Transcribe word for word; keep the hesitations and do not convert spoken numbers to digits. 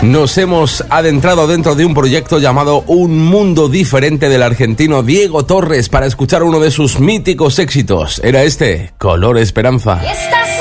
Nos hemos adentrado dentro de un proyecto llamado Un Mundo Diferente del argentino Diego Torres para escuchar uno de sus míticos éxitos. Era este, Color Esperanza.